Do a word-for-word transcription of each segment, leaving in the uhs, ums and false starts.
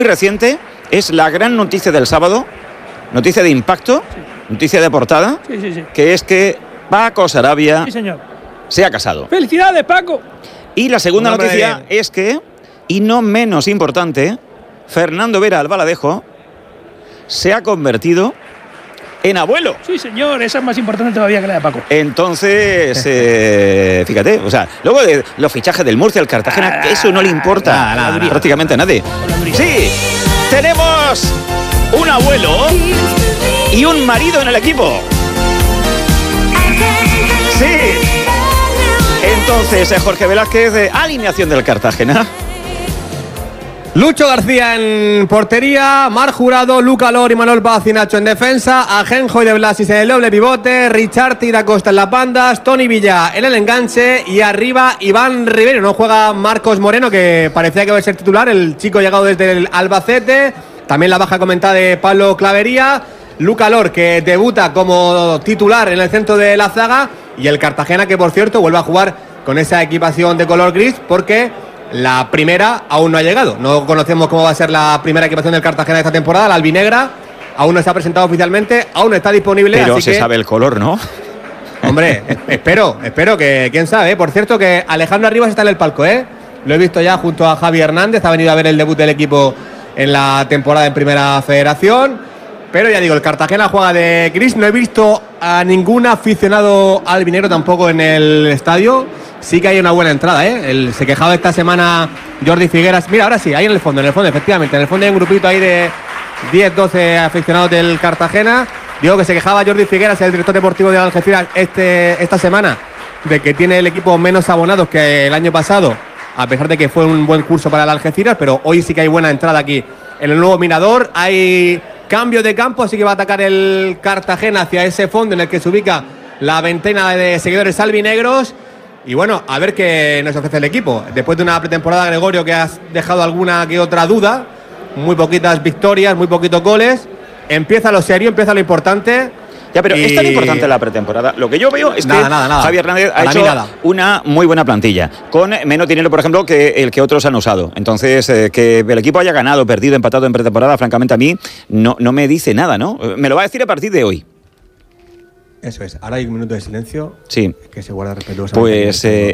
reciente, es la gran noticia del sábado, noticia de impacto, sí. noticia de portada, sí, sí, sí. que es que Paco Sarabia sí, señor. se ha casado. ¡Felicidades, Paco! Y la segunda noticia es que, y no menos importante, Fernando Vera Albaladejo se ha convertido en abuelo. Sí, señor, esa es más importante todavía que la de Paco. Entonces, eh, fíjate, o sea, luego de los fichajes del Murcia, el Cartagena, que eso no le importa nada, nada, nada, prácticamente nada. a nadie. Sí, tenemos un abuelo y un marido en el equipo. Sí. Entonces, Jorge Velázquez, de alineación del Cartagena. Lucho García en portería, Mar Jurado, Luca Lor y Manuel Paz y Nacho en defensa, Ajenjo y De Blasis en el doble pivote, Richard y Da Costa en las bandas, Tony Villa en el enganche y arriba Iván Rivero. No juega Marcos Moreno, que parecía que iba a ser titular, el chico llegado desde el Albacete. También la baja comentada de Pablo Clavería, Luca Lor, que debuta como titular en el centro de la zaga, y el Cartagena, que por cierto vuelve a jugar con esa equipación de color gris porque la primera aún no ha llegado. No conocemos cómo va a ser la primera equipación del Cartagena de esta temporada. La albinegra aún no se ha presentado oficialmente, aún no está disponible. Pero así se que, sabe el color, ¿no? Hombre, espero, espero que, quién sabe. Por cierto, que Alejandro Arribas está en el palco, ¿eh? Lo he visto ya junto a Javi Hernández. Ha venido a ver el debut del equipo en la temporada en Primera Federación. Pero ya digo, el Cartagena juega de gris. No he visto a ningún aficionado albinegro tampoco en el estadio. Sí que hay una buena entrada, ¿eh? El, se quejaba esta semana Jordi Figueras. Mira, ahora sí, ahí en el fondo, en el fondo, efectivamente. En el fondo hay un grupito ahí de diez, doce aficionados del Cartagena. Digo que se quejaba Jordi Figueras, el director deportivo de Algeciras, este, esta semana, de que tiene el equipo menos abonados que el año pasado, a pesar de que fue un buen curso para el Algeciras, pero hoy sí que hay buena entrada aquí en el nuevo Mirador. Hay cambio de campo, así que va a atacar el Cartagena hacia ese fondo en el que se ubica la veintena de seguidores albinegros. Y bueno, a ver qué nos ofrece el equipo. Después de una pretemporada, Gregorio, que has dejado alguna que otra duda, muy poquitas victorias, muy poquitos goles. Empieza lo serio, empieza lo importante. Ya, pero y... es tan importante la pretemporada. Lo que yo veo es nada, que nada, nada. Javi Hernández ha Para hecho una muy buena plantilla, con menos dinero, por ejemplo, que el que otros han usado. Entonces, eh, que el equipo haya ganado, perdido, empatado en pretemporada, francamente a mí no, no me dice nada, ¿no? Me lo va a decir a partir de hoy. Eso es, ahora hay un minuto de silencio. Sí. Que se guarda respetuosamente. Pues eh,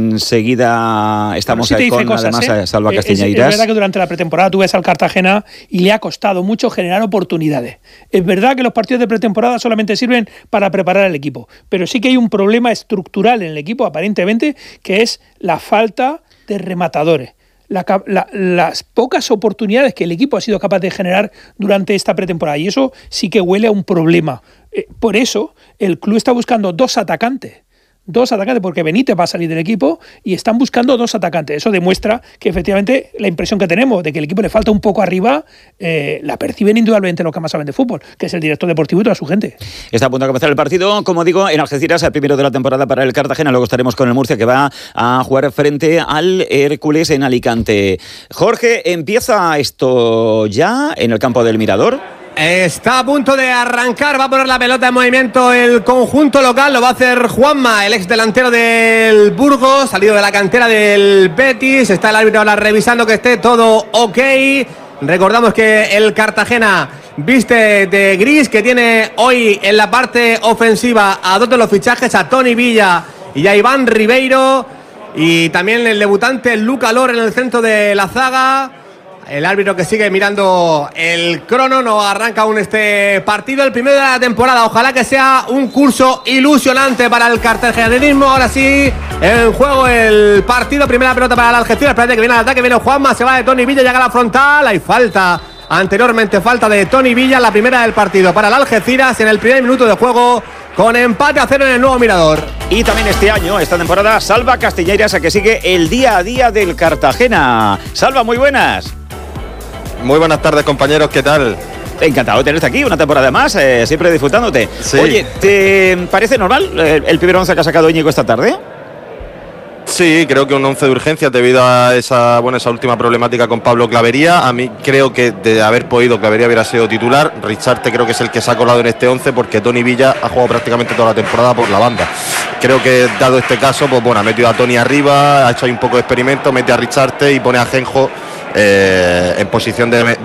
enseguida estamos sí ahí con cosas, además ¿eh? a Salva es, Castiñeiras. Es verdad que durante la pretemporada tú ves al Cartagena y le ha costado mucho generar oportunidades. Es verdad que los partidos de pretemporada solamente sirven para preparar al equipo, pero sí que hay un problema estructural en el equipo, aparentemente, que es la falta de rematadores. La, la, las pocas oportunidades que el equipo ha sido capaz de generar durante esta pretemporada, y eso sí que huele a un problema. Eh, por eso el club está buscando dos atacantes, dos atacantes, porque Benítez va a salir del equipo y están buscando dos atacantes. Eso demuestra que efectivamente la impresión que tenemos de que el equipo le falta un poco arriba, eh, la perciben indudablemente los que más saben de fútbol, que es el director deportivo y toda su gente. Está a punto de comenzar el partido, como digo, en Algeciras, el primero de la temporada para el Cartagena. Luego estaremos con el Murcia, que va a jugar frente al Hércules en Alicante. Jorge, ¿empieza esto ya en el campo del Mirador? Está a punto de arrancar, va a poner la pelota en movimiento el conjunto local, lo va a hacer Juanma, el ex delantero del Burgos, salido de la cantera del Betis. Está el árbitro ahora revisando que esté todo ok. Recordamos que el Cartagena viste de gris, que tiene hoy en la parte ofensiva a dos de los fichajes, a Tony Villa y a Iván Ribeiro, y también el debutante Luca Lor en el centro de la zaga. El árbitro que sigue mirando el crono, no arranca aún este partido, el primero de la temporada. Ojalá que sea un curso ilusionante para el cartagenerismo. Ahora sí, en juego el partido, primera pelota para el Algeciras. Espérate que viene al ataque, viene Juanma, se va de Tony Villa, llega a la frontal. Hay falta, anteriormente falta de Tony Villa, la primera del partido para el Algeciras en el primer minuto de juego, con empate a cero en el nuevo Mirador. Y también este año, esta temporada, Salva Castiñeiras, a que sigue el día a día del Cartagena. Salva, muy buenas. Muy buenas tardes, compañeros, ¿qué tal? Encantado de tenerte aquí, una temporada más, eh, siempre disfrutándote. Sí. Oye, ¿te parece normal eh, el primer once que ha sacado Íñigo esta tarde? Sí, creo que un once de urgencia debido a esa, bueno, esa última problemática con Pablo Clavería. A mí creo que de haber podido Clavería hubiera sido titular. Richarte creo que es el que se ha colado en este once, porque Tony Villa ha jugado prácticamente toda la temporada por la banda. Creo que dado este caso, pues bueno, ha metido a Tony arriba, ha hecho ahí un poco de experimento, mete a Richarte y pone a Ajenjo eh, en posición de,